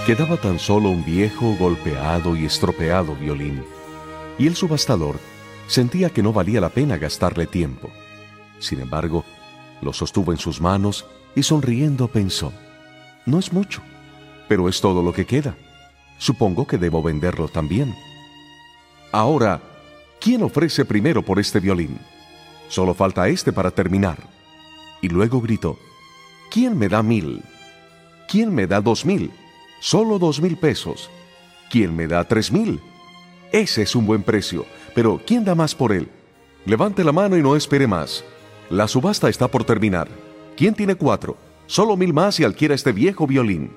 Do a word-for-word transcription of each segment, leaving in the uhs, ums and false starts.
Quedaba tan solo un viejo, golpeado y estropeado violín, y el subastador sentía que no valía la pena gastarle tiempo. Sin embargo, lo sostuvo en sus manos y sonriendo pensó: no es mucho, pero es todo lo que queda. Supongo que debo venderlo también. Ahora, ¿quién ofrece primero por este violín? Solo falta este para terminar. Y luego gritó: ¿quién me da mil? ¿Quién me da dos mil? Solo dos mil pesos. ¿Quién me da tres mil? Ese es un buen precio, pero ¿quién da más por él? Levante la mano y no espere más. La subasta está por terminar. ¿Quién tiene cuatro? Solo mil más y adquiera este viejo violín.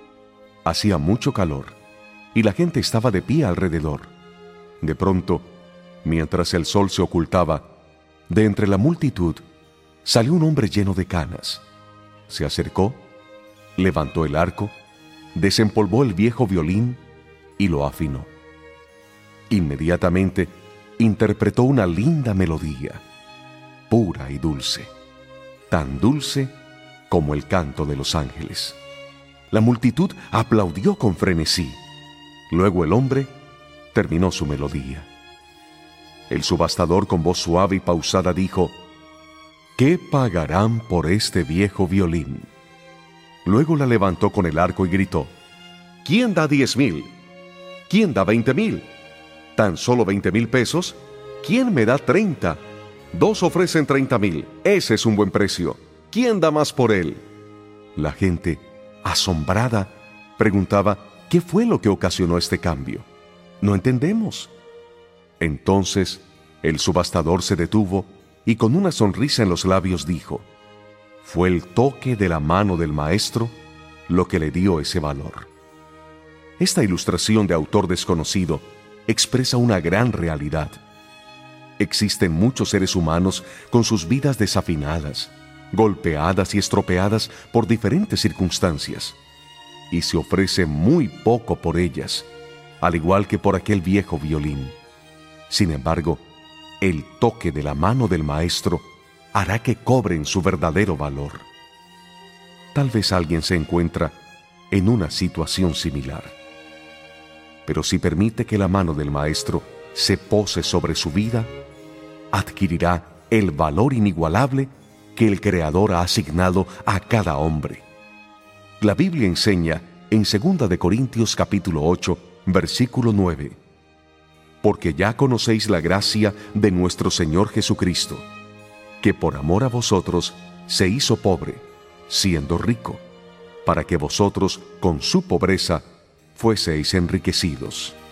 Hacía mucho calor y la gente estaba de pie alrededor. De pronto, mientras el sol se ocultaba, de entre la multitud salió un hombre lleno de canas. Se acercó, levantó el arco, desempolvó el viejo violín y lo afinó. Inmediatamente interpretó una linda melodía, pura y dulce, tan dulce como el canto de los ángeles. La multitud aplaudió con frenesí. Luego el hombre terminó su melodía. El subastador, con voz suave y pausada, dijo: ¿qué pagarán por este viejo violín? Luego la levantó con el arco y gritó: ¿quién da diez mil? ¿Quién da veinte mil? ¿Tan solo veinte mil pesos? ¿Quién me da treinta? Dos ofrecen treinta mil. Ese es un buen precio. ¿Quién da más por él? La gente, asombrada, preguntaba: ¿qué fue lo que ocasionó este cambio? No entendemos. Entonces, el subastador se detuvo y con una sonrisa en los labios dijo: fue el toque de la mano del maestro lo que le dio ese valor. Esta ilustración de autor desconocido expresa una gran realidad. Existen muchos seres humanos con sus vidas desafinadas, golpeadas y estropeadas por diferentes circunstancias, y se ofrece muy poco por ellas, al igual que por aquel viejo violín. Sin embargo, el toque de la mano del maestro hará que cobren su verdadero valor. Tal vez alguien se encuentra en una situación similar, pero si permite que la mano del maestro se pose sobre su vida, adquirirá el valor inigualable que el Creador ha asignado a cada hombre. La Biblia enseña en segunda de Corintios capítulo ocho, versículo nueve: porque ya conocéis la gracia de nuestro Señor Jesucristo, que por amor a vosotros se hizo pobre, siendo rico, para que vosotros con su pobreza fueseis enriquecidos.